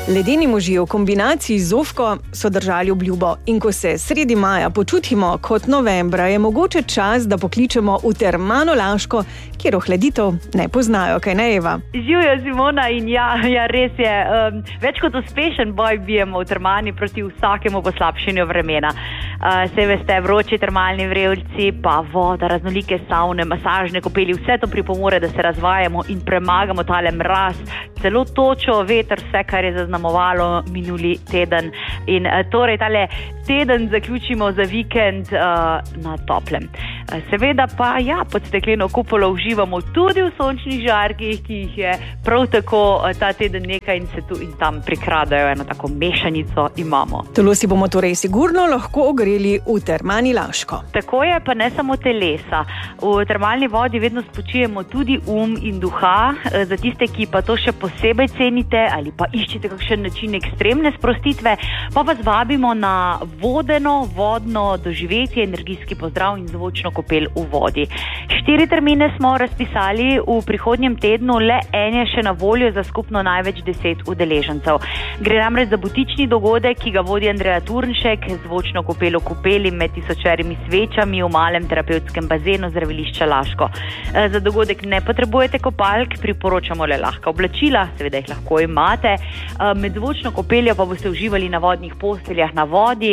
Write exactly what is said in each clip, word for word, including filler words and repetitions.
Ledeni možje v kombinaciji z Zofko so držali obljubo in ko se sredi maja počutimo kot novembra, je mogoče čas, da pokličemo v Termano Laško, kjer ohladitev ne poznajo, kaj ne, Eva? Živjo, Simona, in ja, ja res je, um, več kot uspešen boj bijemo v Termani proti vsakemu poslabšanju vremena. Uh, se veste, vroči termalni vrelci, pa voda, raznolike savne, masažne kopeli, vse to pripomore, da se razvajamo in premagamo tale mraz, celo točo, veter, vse, kar je zaznamovalo minuli teden. In uh, torej tale teden zaključimo za vikend uh, na toplem. Uh, seveda pa ja, pod stekleno kupolo uživamo tudi v sončnih žarkih, ki jih je prav tako uh, ta teden nekaj in se tu in tam prikradajo, eno tako mešanico imamo. Telo si bomo torej sigurno lahko ogreli v Termani Laško. Tako je, pa ne samo telesa. V termalni vodi vedno spočijemo tudi um in duha. Za tiste, ki pa to še posebej cenite ali pa iščete kakšen način ekstremne sprostitve, pa vas vabimo na vodeno, vodno doživetje, energijski pozdrav in zvočno kopel v vodi. Štiri termine smo razpisali v prihodnjem tednu, le en je še na voljo za skupno največ deset udeležencev. Gre namreč za butični dogodek, ki ga vodi Andreja Turnšek, zvočno kopel v kopeli med tisočerimi svečami v malem terapevtskem bazenu Zdravilišča Laško. Za dogodek ne potrebujete kopalk, priporočamo le lahka oblačila, seveda jih lahko imate. Med zvočno kopeljo pa boste uživali na vodnih posteljah na vodi,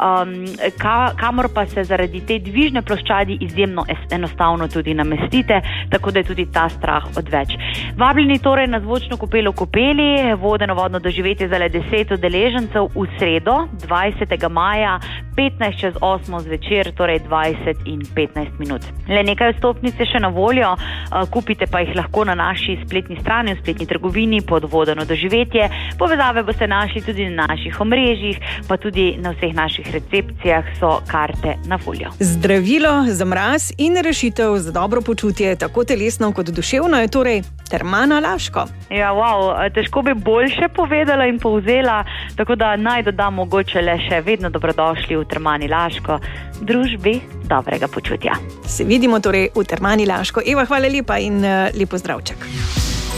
kamor pa se zaradi te dvižne ploščadi izjemno enostavno tudi namestite, tako da je tudi ta strah odveč. Vabljeni torej na zvočno kopelo v kopeli, vodeno vodno doživetje za le deset udeležencev v sredo, dvajsetega maja, petnajst čez osmo zvečer, torej dvajset in petnajst minut. Le nekaj vstopnic je še na voljo, kupite pa jih lahko na naši spletni strani, v spletni trgovini pod vodeno doživetje. Povezave boste našli tudi na naših omrežjih, pa tudi na vseh naših recepcijah so karte na voljo. Zdravilo za mraz in rešitev za dobro počutje, tako telesno kot duševno, je torej Termana Laško. Ja, wow, težko bi boljše povedala in povzela, tako da naj dodam mogoče le še vedno dobrodošli v Termani Laško, družbi dobrega počutja. Se vidimo torej v Termani Laško. Eva, hvala lepa in uh, lepo zdravček.